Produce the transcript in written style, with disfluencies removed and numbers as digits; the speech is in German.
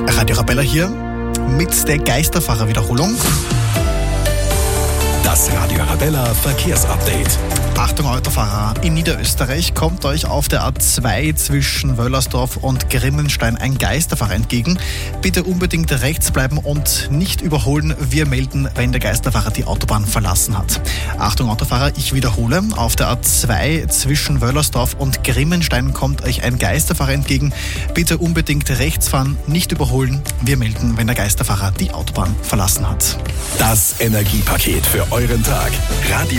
Radio Arabella hier mit der Geisterfahrer-Wiederholung. Das Radio Arabella Verkehrsupdate. Achtung Autofahrer, in Niederösterreich kommt euch auf der A2 zwischen Wöllersdorf und Grimmenstein ein Geisterfahrer entgegen. Bitte unbedingt rechts bleiben und nicht überholen. Wir melden, wenn der Geisterfahrer die Autobahn verlassen hat. Achtung Autofahrer, ich wiederhole, auf der A2 zwischen Wöllersdorf und Grimmenstein kommt euch ein Geisterfahrer entgegen. Bitte unbedingt rechts fahren, nicht überholen. Wir melden, wenn der Geisterfahrer die Autobahn verlassen hat. Das Energiepaket für euren Tag. Radio